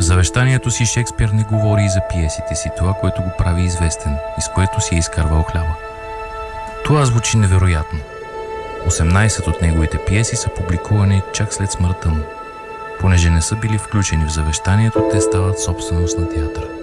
завещанието си Шекспир не говори и за пиесите си, това, което го прави известен и с което си е изкарвал хляба. Това звучи невероятно. 18 от неговите пиеси са публикувани чак след смъртта му. Понеже не са били включени в завещанието, те стават собственост на театъра.